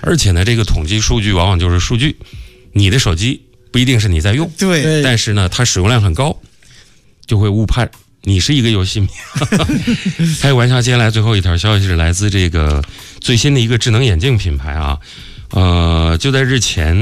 而且呢，这个统计数据往往就是数据，你的手机不一定是你在用， 对， 但是呢，它使用量很高，就会误判你是一个游戏迷。开个玩笑，接下来最后一条消息是来自这个最新的一个智能眼镜品牌啊，就在日前。